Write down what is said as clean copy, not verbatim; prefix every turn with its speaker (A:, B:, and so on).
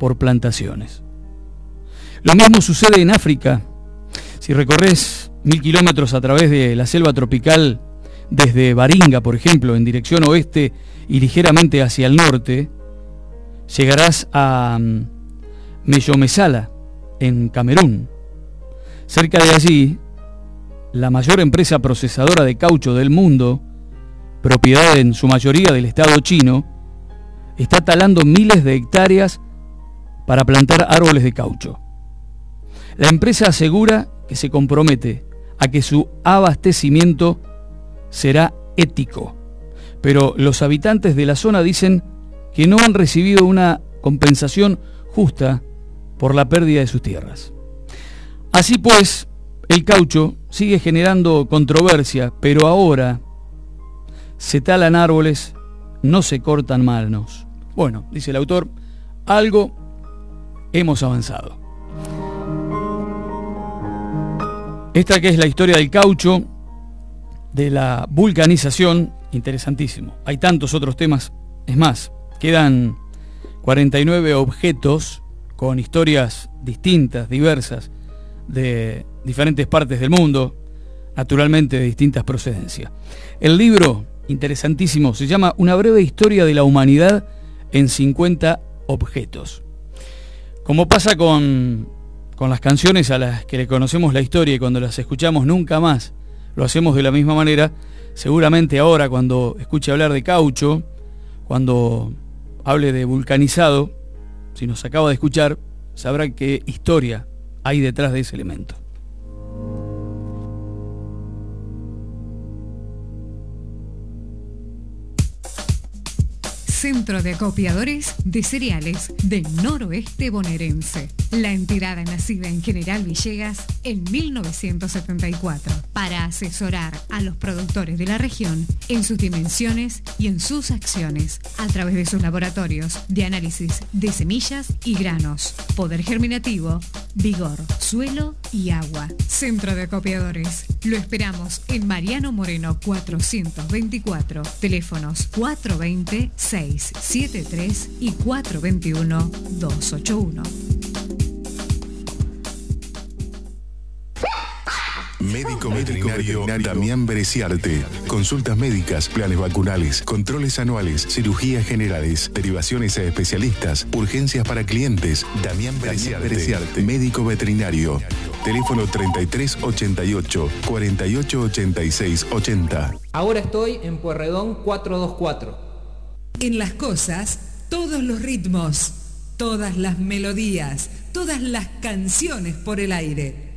A: por plantaciones. Lo mismo sucede en África. Si recorres 1000 kilómetros a través de la selva tropical, desde Baringa, por ejemplo, en dirección oeste y ligeramente hacia el norte, llegarás a Meyomesala, en Camerún. Cerca de allí, la mayor empresa procesadora de caucho del mundo, propiedad en su mayoría del Estado chino, está talando miles de hectáreas para plantar árboles de caucho. La empresa asegura que se compromete a que su abastecimiento será ético, pero los habitantes de la zona dicen que no han recibido una compensación justa por la pérdida de sus tierras. Así pues, el caucho sigue generando controversia, pero ahora se talan árboles, no se cortan manos. Bueno, dice el autor, algo hemos avanzado. Esta que es la historia del caucho, de la vulcanización, interesantísimo. Hay tantos otros temas, es más, quedan 49 objetos con historias distintas, diversas, de diferentes partes del mundo, naturalmente de distintas procedencias. El libro, interesantísimo, se llama Una breve historia de la humanidad en 50 objetos. Como pasa con las canciones a las que le conocemos la historia y cuando las escuchamos nunca más lo hacemos de la misma manera, seguramente ahora cuando escuche hablar de caucho, cuando hable de vulcanizado, si nos acaba de escuchar, sabrá qué historia hay detrás de ese elemento.
B: Centro de Acopiadores de Cereales del Noroeste Bonaerense. La entidad nacida en General Villegas en 1974 para asesorar a los productores de la región en sus dimensiones y en sus acciones a través de sus laboratorios de análisis de semillas y granos, poder germinativo, vigor, suelo y agua. Centro de Acopiadores. Lo esperamos en Mariano Moreno 424, teléfonos 420-673 y 421-281.
C: Médico veterinario Damián Bereciarte. Consultas médicas, planes vacunales, controles anuales, cirugías generales, derivaciones a especialistas, urgencias para clientes. Damián Bereciarte, médico veterinario. Teléfono 3388 4886 80.
D: Ahora estoy en Pueyrredón 424.
E: En las cosas, todos los ritmos, todas las melodías, todas las canciones por el aire.